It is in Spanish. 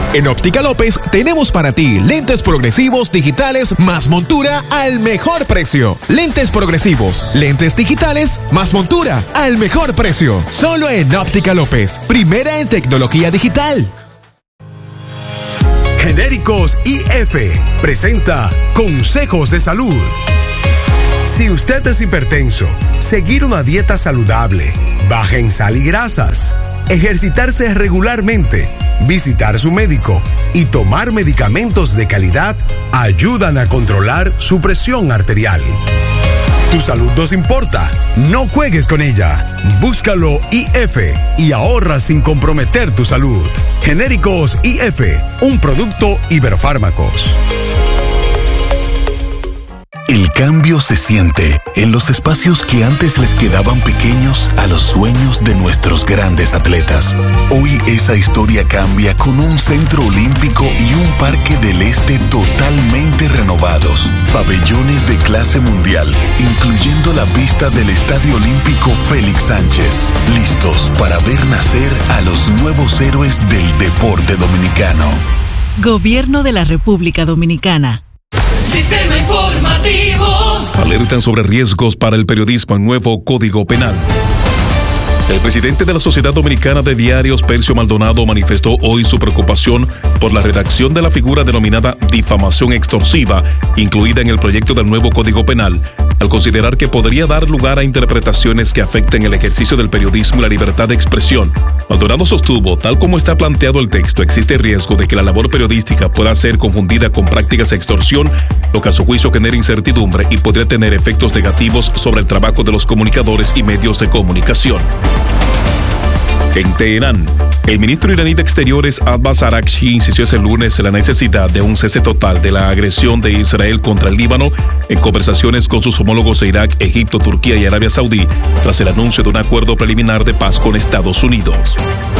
En Óptica López tenemos para ti lentes progresivos digitales más montura al mejor precio. Lentes progresivos, lentes digitales más montura al mejor precio. Solo en Óptica López, primera en tecnología digital. Genéricos IF presenta Consejos de Salud. Si usted es hipertenso, seguir una dieta saludable, baja en sal y grasas, ejercitarse regularmente, visitar su médico y tomar medicamentos de calidad ayudan a controlar su presión arterial. Tu salud nos importa, no juegues con ella. Búscalo IF y ahorra sin comprometer tu salud. Genéricos IF, un producto Iberfármacos. El cambio se siente en los espacios que antes les quedaban pequeños a los sueños de nuestros grandes atletas. Hoy esa historia cambia con un centro olímpico y un parque del este totalmente renovados. Pabellones de clase mundial, incluyendo la pista del Estadio Olímpico Félix Sánchez. Listos para ver nacer a los nuevos héroes del deporte dominicano. Gobierno de la República Dominicana. Sistema informativo. Alertan sobre riesgos para el periodismo en nuevo Código Penal. El presidente de la Sociedad Dominicana de Diarios, Percio Maldonado, manifestó hoy su preocupación por la redacción de la figura denominada difamación extorsiva, incluida en el proyecto del nuevo Código Penal, al considerar que podría dar lugar a interpretaciones que afecten el ejercicio del periodismo y la libertad de expresión. Maldonado sostuvo, tal como está planteado el texto, existe riesgo de que la labor periodística pueda ser confundida con prácticas de extorsión, lo que a su juicio genera incertidumbre y podría tener efectos negativos sobre el trabajo de los comunicadores y medios de comunicación. En Teherán, el ministro iraní de Exteriores Abbas Araghchi insistió ese lunes en la necesidad de un cese total de la agresión de Israel contra el Líbano en conversaciones con sus homólogos de Irak, Egipto, Turquía y Arabia Saudí, tras el anuncio de un acuerdo preliminar de paz con Estados Unidos.